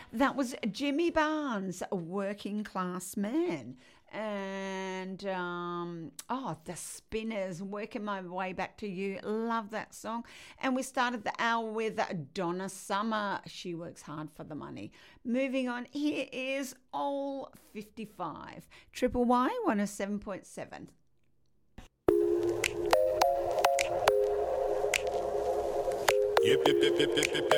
That was Jimmy Barnes, a working class man. And, The Spinners, Working My Way Back to You. Love that song. And we started the hour with Donna Summer. She works hard for the money. Moving on, here is All 55. Triple Y 107.7. Yip, yip, yip, yip, yip, yip, yip.